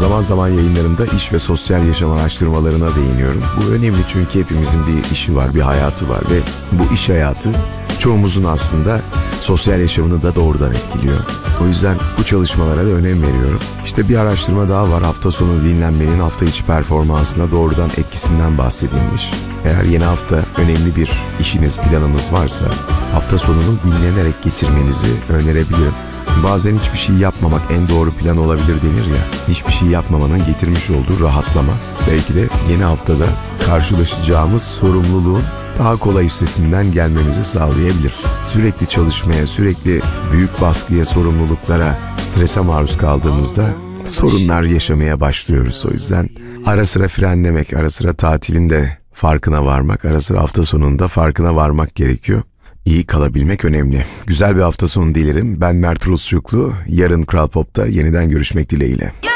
Zaman zaman yayınlarımda iş ve sosyal yaşam araştırmalarına değiniyorum. Bu önemli çünkü hepimizin bir işi var, bir hayatı var ve bu iş hayatı çoğumuzun aslında sosyal yaşamını da doğrudan etkiliyor. O yüzden bu çalışmalara da önem veriyorum. İşte bir araştırma daha var. Hafta sonu dinlenmenin hafta içi performansına doğrudan etkisinden bahsedilmiş. Eğer yeni hafta önemli bir işiniz, planınız varsa hafta sonunu dinlenerek geçirmenizi önerebilirim. Bazen hiçbir şey yapmamak en doğru plan olabilir denir ya. Hiçbir şey yapmamanın getirmiş olduğu rahatlama belki de yeni haftada karşılaşacağımız sorumluluğun daha kolay üstesinden gelmemizi sağlayabilir. Sürekli çalışmaya, sürekli büyük baskıya, sorumluluklara, strese maruz kaldığımızda sorunlar yaşamaya başlıyoruz. O yüzden ara sıra frenlemek, ara sıra tatilin de farkına varmak, ara sıra hafta sonunda farkına varmak gerekiyor. İyi kalabilmek önemli. Güzel bir hafta sonu dilerim. Ben Mert Rusçuklu. Yarın Kral Pop'ta yeniden görüşmek dileğiyle.